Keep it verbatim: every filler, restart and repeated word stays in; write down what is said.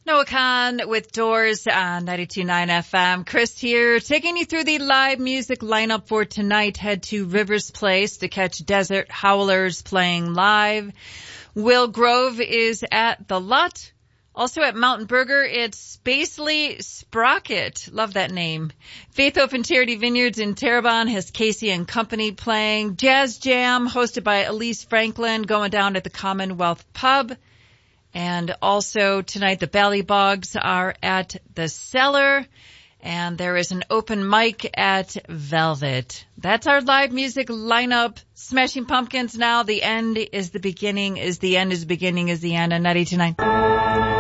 Noah Khan with Doors on ninety-two point nine F M. Chris here, taking you through the live music lineup for tonight. Head to Rivers Place to catch Desert Howlers playing live. Will Grove is at The Lot. Also at Mountain Burger, it's Spacely Sprocket. Love that name. Faith Open Charity Vineyards in Terrebonne has Casey and Company playing. Jazz Jam, hosted by Elise Franklin, going down at the Commonwealth Pub. And also tonight, the Ballybogs are at the Cellar. And there is an open mic at Velvet. That's our live music lineup. Smashing Pumpkins now. The end is the beginning, is the end is the beginning, is the end. And ninety-two point nine.